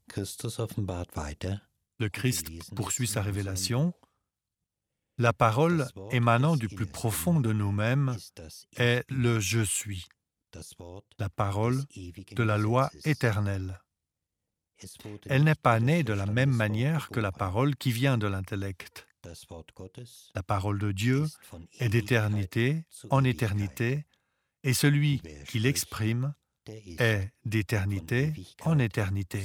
Le Christ poursuit sa révélation. La parole émanant du plus profond de nous-mêmes est le « Je suis », la parole de la loi éternelle. Elle n'est pas née de la même manière que la parole qui vient de l'intellect. La parole de Dieu est d'éternité en éternité, et celui qui l'exprime est d'éternité en éternité.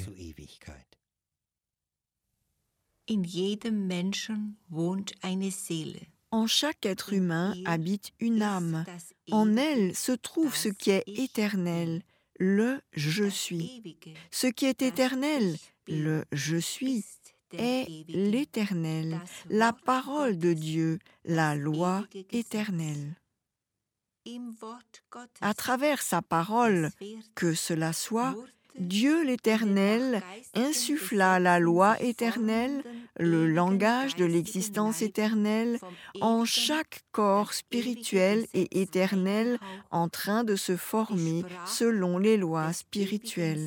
In jedem Menschen wohnt eine Seele. En chaque être humain habite une âme. En elle se trouve ce qui est éternel, le « Je suis ». Ce qui est éternel, le « Je suis », est l'éternel, la parole de Dieu, la loi éternelle. À travers sa parole, que cela soit, Dieu l'Éternel insuffla la loi éternelle, le langage de l'existence éternelle, en chaque corps spirituel et éternel en train de se former selon les lois spirituelles.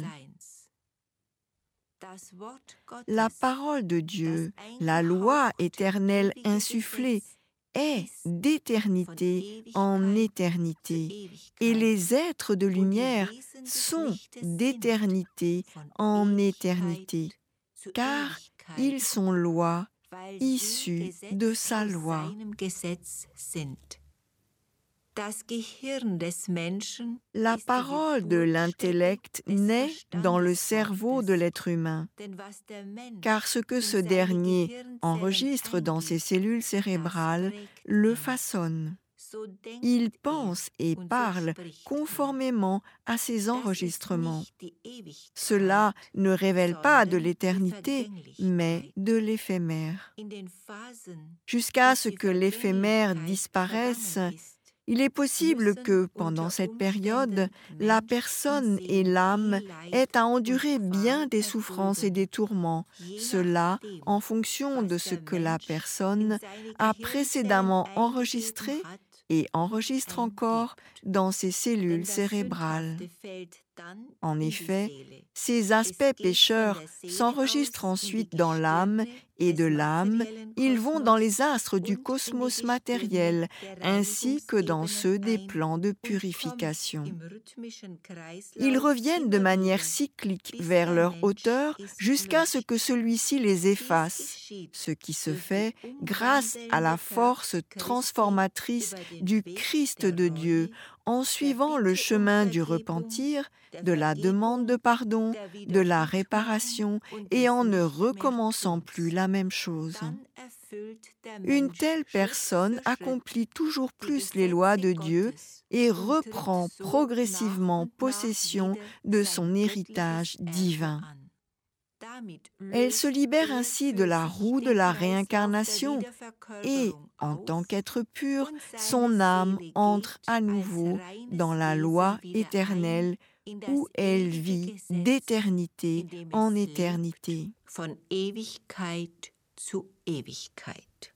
La parole de Dieu, la loi éternelle insufflée, est d'éternité en éternité, et les êtres de lumière sont d'éternité en éternité, car ils sont loi, issus de sa loi. La parole de l'intellect naît dans le cerveau de l'être humain, car ce que ce dernier enregistre dans ses cellules cérébrales le façonne. Il pense et parle conformément à ces enregistrements. Cela ne révèle pas de l'éternité, mais de l'éphémère. Jusqu'à ce que l'éphémère disparaisse, il est possible que, pendant cette période, la personne et l'âme aient à endurer bien des souffrances et des tourments, cela en fonction de ce que la personne a précédemment enregistré et enregistre encore dans ses cellules cérébrales. En effet, ces aspects pécheurs s'enregistrent ensuite dans l'âme, et de l'âme, ils vont dans les astres du cosmos matériel, ainsi que dans ceux des plans de purification. Ils reviennent de manière cyclique vers leur auteur jusqu'à ce que celui-ci les efface, ce qui se fait grâce à la force transformatrice du Christ de Dieu, en suivant le chemin du repentir, de la demande de pardon, de la réparation et en ne recommençant plus la même chose. Une telle personne accomplit toujours plus les lois de Dieu et reprend progressivement possession de son héritage divin. Elle se libère ainsi de la roue de la réincarnation et, en tant qu'être pur, son âme entre à nouveau dans la loi éternelle où elle vit d'éternité en éternité. Von Ewigkeit zu Ewigkeit.